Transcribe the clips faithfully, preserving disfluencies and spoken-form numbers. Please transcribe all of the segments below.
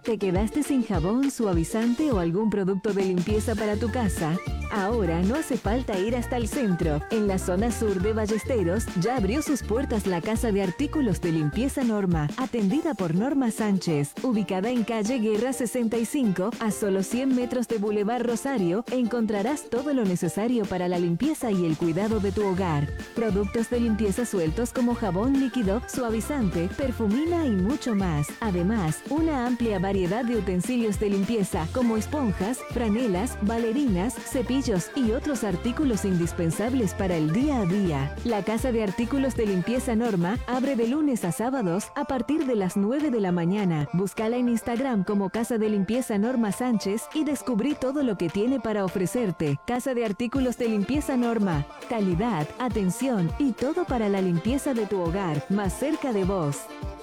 ¿Te quedaste sin jabón, suavizante o algún producto de limpieza para tu casa? Ahora no hace falta ir hasta el centro. En la zona sur de Ballesteros ya abrió sus puertas la Casa de Artículos de Limpieza Norma, atendida por Norma Sánchez, ubicada en calle Guerra sesenta y cinco, a solo cien metros de Boulevard Rosario. Encontrarás todo lo necesario para la limpieza y el cuidado de tu hogar. Productos de limpieza sueltos como jabón líquido, suavizante, perfumina y mucho más. Además, una amplia variedad de utensilios de limpieza como esponjas, franelas, bailarinas, cepillos y otros artículos indispensables para el día a día. La Casa de Artículos de Limpieza Norma abre de lunes a sábados a partir de las nueve de la mañana. Búscala en Instagram como Casa de Limpieza Norma Sánchez y descubrí todo lo que tiene para ofrecerte. Casa de Artículos de Limpieza Norma. Calidad, atención y todo para la limpieza de tu hogar, más cerca de vos.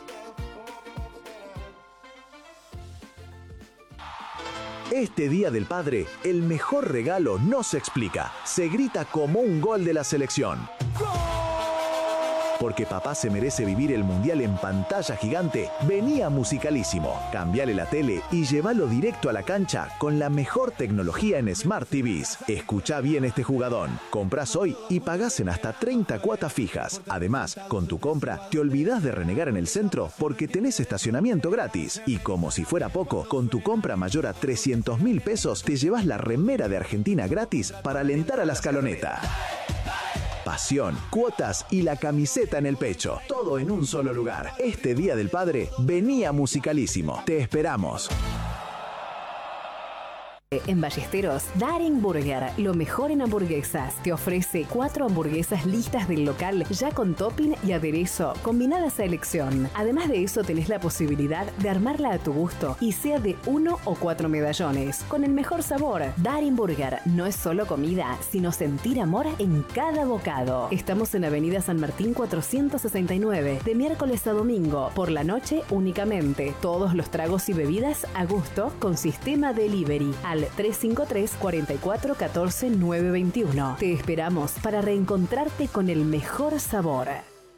Este Día del Padre, el mejor regalo no se explica, se grita como un gol de la selección. Porque papá se merece vivir el Mundial en pantalla gigante, vení a Musicalísimo. Cambiale la tele y llévalo directo a la cancha con la mejor tecnología en Smart T Vs. Escuchá bien este jugadón. Comprás hoy y pagás en hasta treinta cuotas fijas. Además, con tu compra, te olvidás de renegar en el centro porque tenés estacionamiento gratis. Y como si fuera poco, con tu compra mayor a trescientos mil pesos, te llevas la remera de Argentina gratis para alentar a la escaloneta. Pasión, cuotas y la camiseta en el pecho. Todo en un solo lugar. Este Día del Padre, vení a Musicalísimo. Te esperamos. En Ballesteros, Daring Burger, lo mejor en hamburguesas. Te ofrece cuatro hamburguesas listas del local, ya con topping y aderezo, combinadas a elección. Además de eso, tenés la posibilidad de armarla a tu gusto y sea de uno o cuatro medallones, con el mejor sabor. Daring Burger no es solo comida, sino sentir amor en cada bocado. Estamos en Avenida San Martín cuatrocientos sesenta y nueve, de miércoles a domingo, por la noche únicamente. Todos los tragos y bebidas a gusto con sistema delivery al tres cinco tres, cuatro cuatro uno cuatro, nueve dos uno. Te esperamos para reencontrarte con el mejor sabor.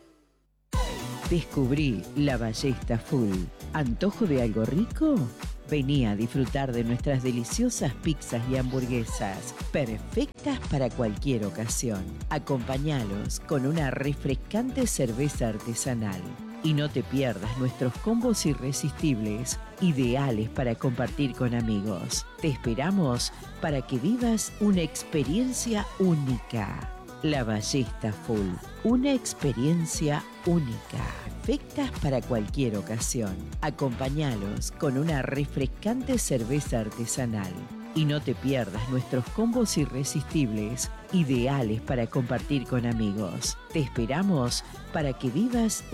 Descubrí La Ballesta Full. ¿Antojo de algo rico? Vení a disfrutar de nuestras deliciosas pizzas y hamburguesas, perfectas para cualquier ocasión. Acompáñalos con una refrescante cerveza artesanal. Y no te pierdas nuestros combos irresistibles, ideales para compartir con amigos. Te esperamos para que vivas una experiencia única. La Ballesta Full, una experiencia única. Perfectas para cualquier ocasión. Acompáñalos con una refrescante cerveza artesanal. Y no te pierdas nuestros combos irresistibles, ideales para compartir con amigos. Te esperamos para que vivas